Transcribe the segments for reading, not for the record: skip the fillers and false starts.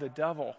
the devil.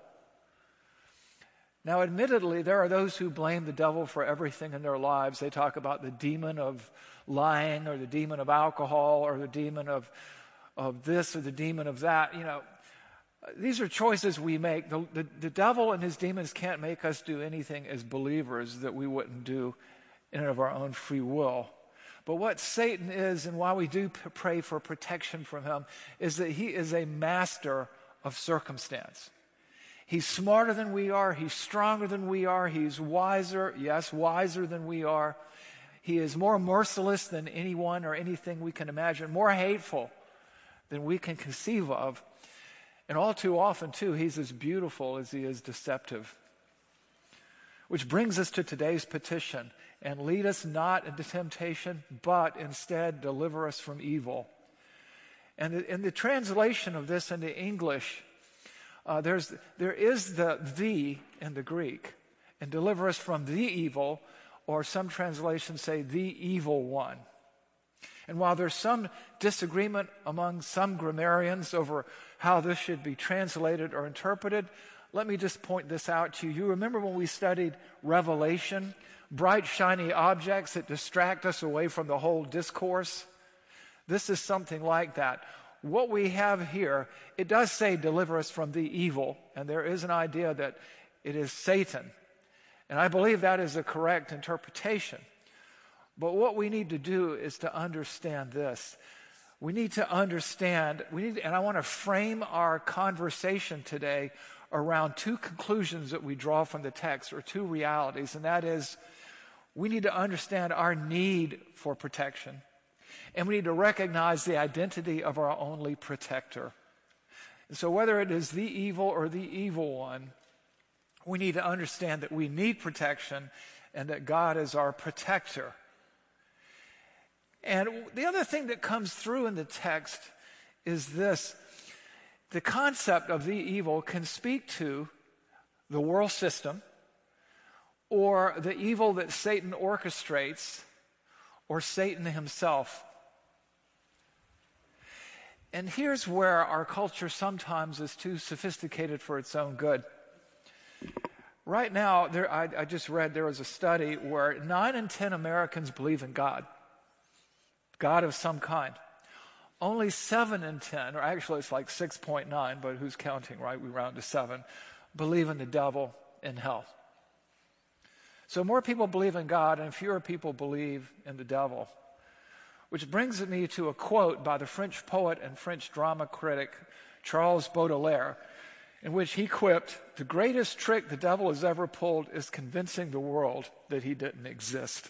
Now, admittedly, there are those who blame the devil for everything in their lives. They talk about the demon of lying, or the demon of alcohol, or the demon of this, or the demon of that. These are choices we make. The devil and his demons can't make us do anything as believers that we wouldn't do in and of our own free will. But what Satan is, and why we do pray for protection from him, is that he is a master of circumstance. He's smarter than we are. He's stronger than we are. He's wiser, yes, wiser than we are. He is more merciless than anyone or anything we can imagine, more hateful than we can conceive of. And all too often, too, he's as beautiful as he is deceptive. Which brings us to today's petition. And lead us not into temptation, but instead deliver us from evil. And in the translation of this into English, there is the in the Greek, and deliver us from the evil, or some translations say the evil one. And while there's some disagreement among some grammarians over how this should be translated or interpreted, let me just point this out to you. You remember when we studied Revelation, bright, shiny objects that distract us away from the whole discourse? This is something like that. What we have here, it does say deliver us from the evil, and there is an idea that it is Satan. And I believe that is a correct interpretation. But what we need to do is to understand this. We need to understand, and I want to frame our conversation today around two conclusions that we draw from the text, or two realities, and that is, we need to understand our need for protection. And we need to recognize the identity of our only protector. And so whether it is the evil or the evil one, we need to understand that we need protection and that God is our protector. And the other thing that comes through in the text is this. The concept of the evil can speak to the world system, or the evil that Satan orchestrates, or Satan himself. And here's where our culture sometimes is too sophisticated for its own good. Right now, I just read there was a study where 9 in 10 Americans believe in God of some kind. Only 7 in 10, or actually it's like 6.9, but who's counting, right? We round to 7, believe in the devil and hell. So more people believe in God and fewer people believe in the devil. Which brings me to a quote by the French poet and French drama critic Charles Baudelaire, in which he quipped, "The greatest trick the devil has ever pulled is convincing the world that he didn't exist."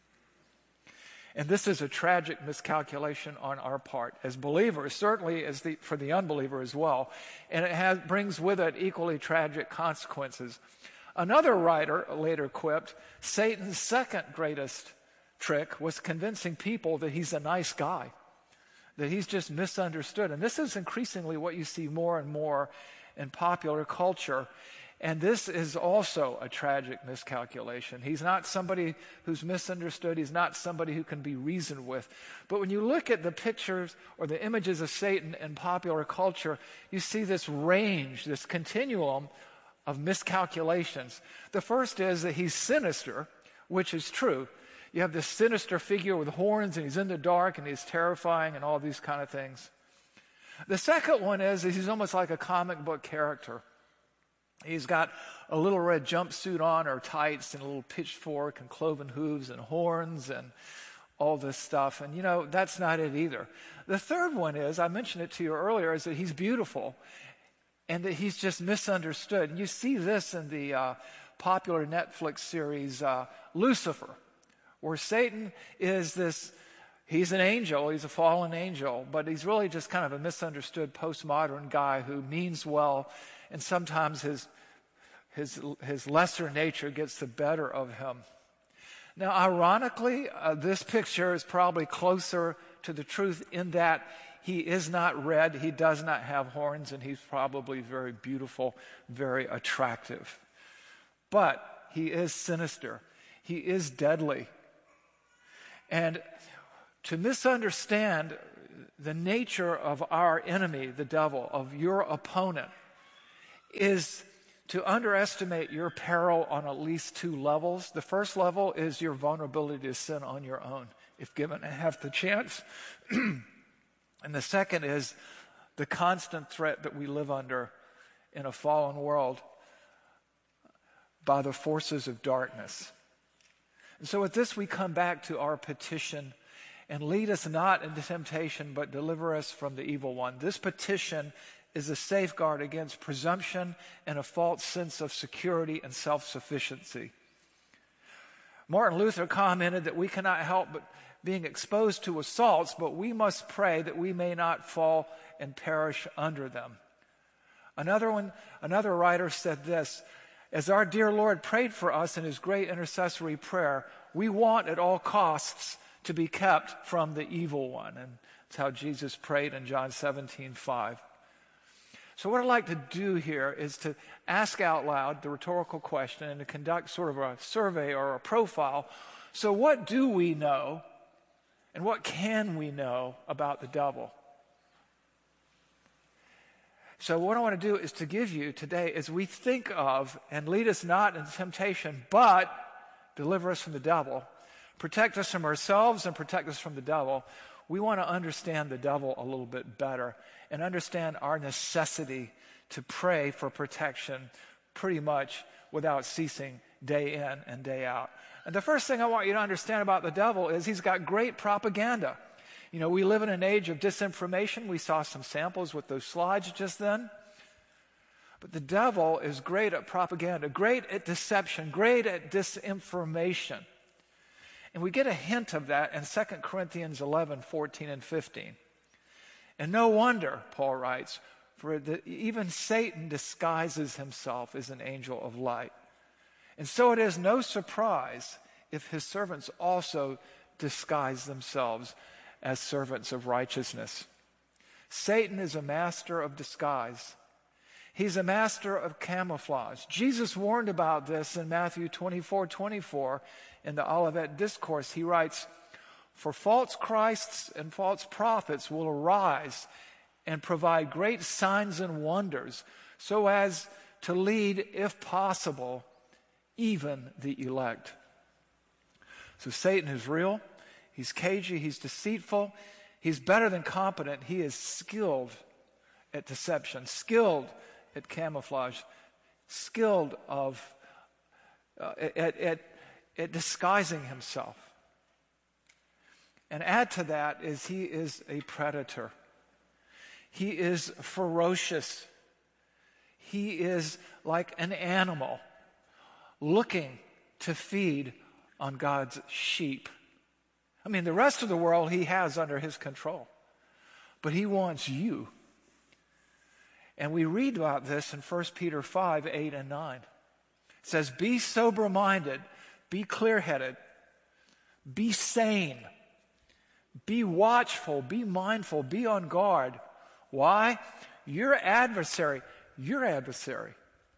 And this is a tragic miscalculation on our part as believers, certainly for the unbeliever as well. And it brings with it equally tragic consequences. Another writer later quipped, Satan's second greatest trick was convincing people that he's a nice guy, that he's just misunderstood. And this is increasingly what you see more and more in popular culture. And this is also a tragic miscalculation. He's not somebody who's misunderstood. He's not somebody who can be reasoned with. But when you look at the pictures or the images of Satan in popular culture, you see this range, this continuum of miscalculations. The first is that he's sinister, which is true. You have this sinister figure with horns, and he's in the dark, and he's terrifying, and all these kind of things. The second one is that he's almost like a comic book character. He's got a little red jumpsuit on, or tights, and a little pitchfork, and cloven hooves, and horns, and all this stuff. And, that's not it either. The third one is, I mentioned it to you earlier, is that he's beautiful, and that he's just misunderstood. And you see this in the popular Netflix series Lucifer, where Satan is he's an angel, he's a fallen angel, but he's really just kind of a misunderstood postmodern guy who means well, and sometimes his lesser nature gets the better of him. Now, ironically, this picture is probably closer to the truth in that he is not red, he does not have horns, and he's probably very beautiful, very attractive. But he is sinister. He is deadly. And to misunderstand the nature of our enemy, the devil, of your opponent, is to underestimate your peril on at least two levels. The first level is your vulnerability to sin on your own, if given half the chance. And the second is the constant threat that we live under in a fallen world by the forces of darkness. And so with this, we come back to our petition, and lead us not into temptation, but deliver us from the evil one. This petition is a safeguard against presumption and a false sense of security and self-sufficiency. Martin Luther commented that we cannot help but being exposed to assaults, but we must pray that we may not fall and perish under them. Another writer said this: as our dear Lord prayed for us in his great intercessory prayer, we want at all costs to be kept from the evil one. And that's how Jesus prayed in John 17:5. So what I'd like to do here is to ask out loud the rhetorical question and to conduct sort of a survey or a profile. So what do we know and what can we know about the devil? So what I want to do is to give you today, as we think of, and lead us not into temptation, but deliver us from the devil, protect us from ourselves and protect us from the devil. We want to understand the devil a little bit better and understand our necessity to pray for protection pretty much without ceasing day in and day out. And the first thing I want you to understand about the devil is he's got great propaganda. You know, we live in an age of disinformation. We saw some samples with those slides just then. But the devil is great at propaganda, great at deception, great at disinformation. And we get a hint of that in 2 Corinthians 11, 14, and 15. And no wonder, Paul writes, for even Satan disguises himself as an angel of light. And so it is no surprise if his servants also disguise themselves as servants of righteousness. Satan is a master of disguise. He's a master of camouflage. Jesus warned about this in Matthew 24:24 in the Olivet Discourse. He writes, for false Christs and false prophets will arise and provide great signs and wonders so as to lead, if possible, even the elect. So Satan is real. He's cagey. He's deceitful. He's better than competent. He is skilled at deception, skilled at camouflage, skilled at disguising himself. And add to that is he is a predator. He is ferocious. He is like an animal looking to feed on God's sheep. I mean, the rest of the world he has under his control. But he wants you. And we read about this in 1 Peter 5, 8, and 9. It says, be sober-minded, be clear-headed, be sane, be watchful, be mindful, be on guard. Why? Your adversary, the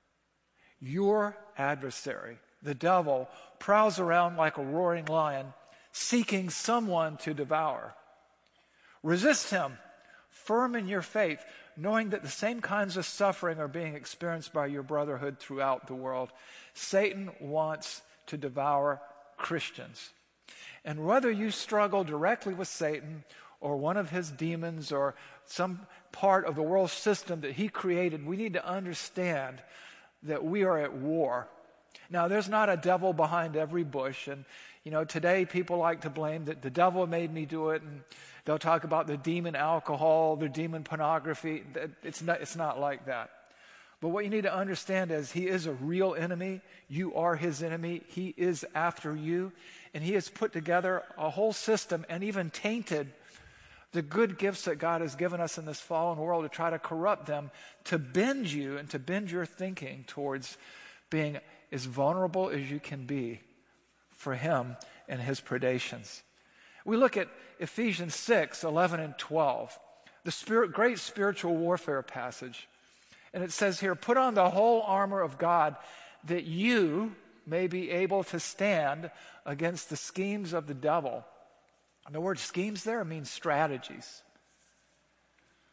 devil, prowls around like a roaring lion, seeking someone to devour. Resist him, firm in your faith, knowing that the same kinds of suffering are being experienced by your brotherhood throughout the world. Satan wants to devour Christians. And whether you struggle directly with Satan or one of his demons or some part of the world system that he created, we need to understand that we are at war. Now, there's not a devil behind every bush. And, you know, today people like to blame that the devil made me do it. And they'll talk about the demon alcohol, the demon pornography. It's not like that. But what you need to understand is he is a real enemy. You are his enemy. He is after you. And he has put together a whole system and even tainted the good gifts that God has given us in this fallen world to try to corrupt them, to bend you and to bend your thinking towards being as vulnerable as you can be for him and his predations. We look at Ephesians 6, 11 and 12, the great spiritual warfare passage. And it says here, put on the whole armor of God that you may be able to stand against the schemes of the devil. And the word schemes there means strategies.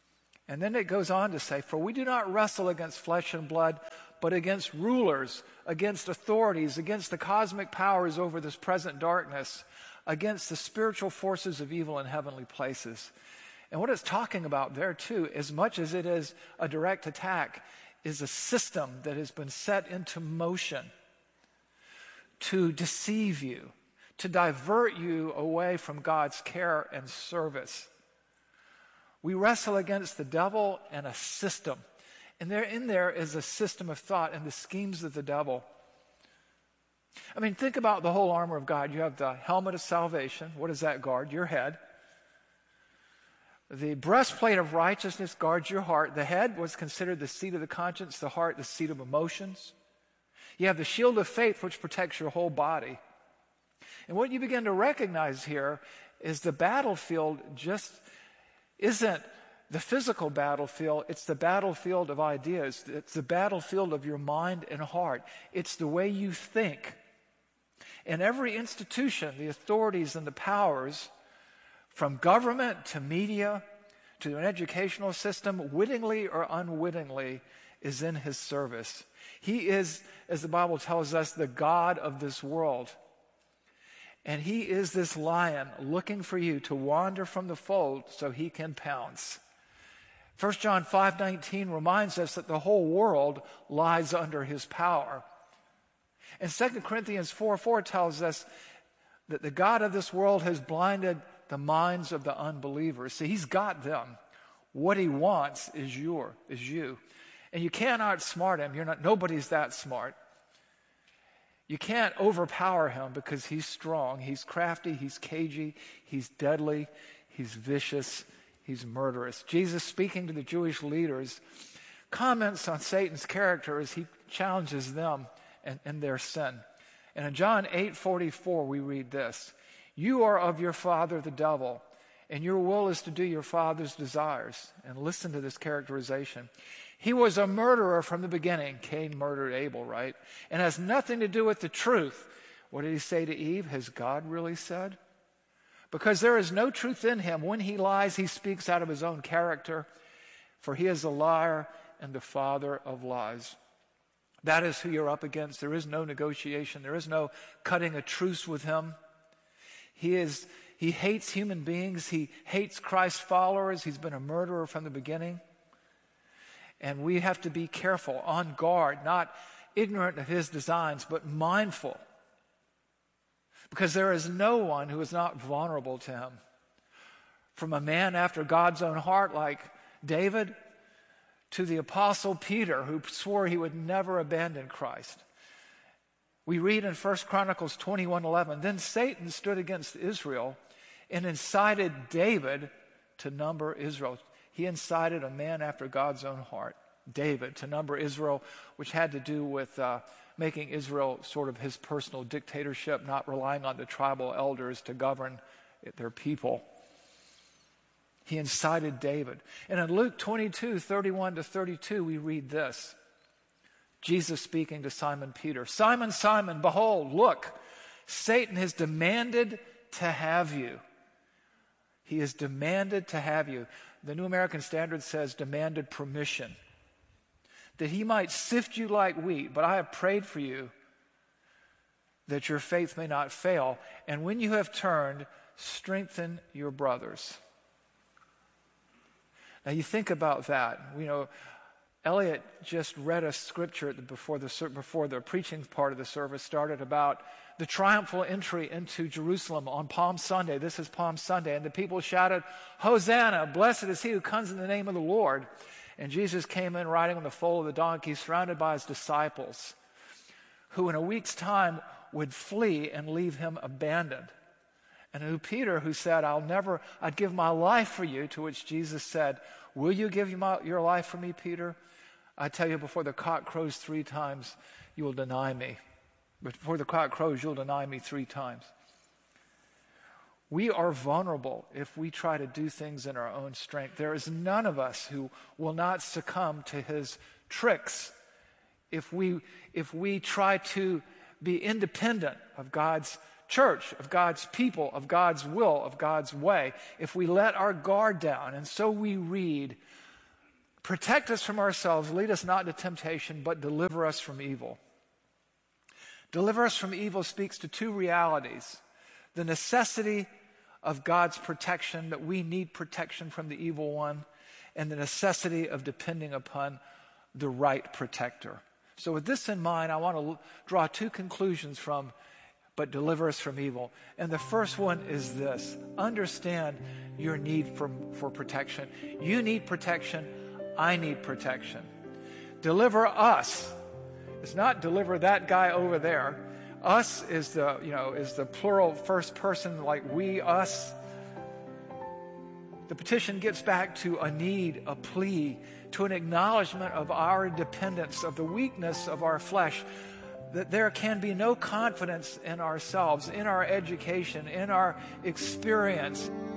And then it goes on to say, for we do not wrestle against flesh and blood, but against rulers, against authorities, against the cosmic powers over this present darkness, against the spiritual forces of evil in heavenly places. And what it's talking about there too, as much as it is a direct attack, is a system that has been set into motion to deceive you, to divert you away from God's care and service. We wrestle against the devil and a system. And there is a system of thought and the schemes of the devil. I mean, think about the whole armor of God. You have the helmet of salvation. What does that guard? Your head. The breastplate of righteousness guards your heart. The head was considered the seat of the conscience, the heart the seat of emotions. You have the shield of faith, which protects your whole body. And what you begin to recognize here is the battlefield just isn't the physical battlefield, it's the battlefield of ideas. It's the battlefield of your mind and heart. It's the way you think. In every institution, the authorities and the powers, from government to media to an educational system, wittingly or unwittingly, is in his service. He is, as the Bible tells us, the God of this world. And he is this lion looking for you to wander from the fold so he can pounce. 1 John 5:19 reminds us that the whole world lies under his power. And 2 Corinthians 4:4 tells us that the God of this world has blinded the minds of the unbelievers. See, he's got them. What he wants is you. And you can't outsmart him. Nobody's that smart. You can't overpower him because he's strong. He's crafty. He's cagey. He's deadly. He's vicious. He's murderous. Jesus, speaking to the Jewish leaders, comments on Satan's character as he challenges them and their sin. And in John 8:44, we read this: you are of your father, the devil, and your will is to do your father's desires. And listen to this characterization. He was a murderer from the beginning. Cain murdered Abel, right? And has nothing to do with the truth. What did he say to Eve? Has God really said? Because there is no truth in him. When he lies, he speaks out of his own character, for he is a liar and the father of lies. That is who you're up against. There is no negotiation. There is no cutting a truce with him. He hates human beings. He hates Christ's followers. He's been a murderer from the beginning. And we have to be careful, on guard, not ignorant of his designs, but mindful. Because there is no one who is not vulnerable to him. From a man after God's own heart like David to the apostle Peter, who swore he would never abandon Christ. We read in 1 Chronicles 21:11, then Satan stood against Israel and incited David to number Israel. He incited a man after God's own heart, David, to number Israel, which had to do with making Israel sort of his personal dictatorship, not relying on the tribal elders to govern their people. He incited David. And in Luke 22:31-32, we read this. Jesus speaking to Simon Peter. Simon, Simon, behold, look, Satan has demanded to have you. He has demanded to have you. The New American Standard says demanded permission, that he might sift you like wheat, but I have prayed for you that your faith may not fail. And when you have turned, strengthen your brothers. Now you think about that. Elliot just read a scripture before the preaching part of the service started about the triumphal entry into Jerusalem on Palm Sunday. This is Palm Sunday. And the people shouted, Hosanna, blessed is he who comes in the name of the Lord. And Jesus came in riding on the foal of the donkey, surrounded by his disciples, who in a week's time would flee and leave him abandoned. And who Peter, who said, I'd give my life for you, to which Jesus said, will you give your life for me, Peter? I tell you, before the cock crows 3 times, you will deny me. Before the cock crows, you'll deny me 3 times. We are vulnerable if we try to do things in our own strength. There is none of us who will not succumb to his tricks if we try to be independent of God's church, of God's people, of God's will, of God's way. If we let our guard down, and so we read Protect us from ourselves, lead us not into temptation, but deliver us from evil. Deliver us from evil speaks to two realities: the necessity of God's protection, that we need protection from the evil one, and the necessity of depending upon the right protector. So with this in mind, I want to draw two conclusions from "but deliver us from evil." And the first one is this: understand your need for protection. You need protection. I need protection. Deliver us. It's not deliver that guy over there. Us is the plural first person, like we, us. The petition gets back to a need, a plea, to an acknowledgement of our dependence, of the weakness of our flesh, that there can be no confidence in ourselves, in our education, in our experience,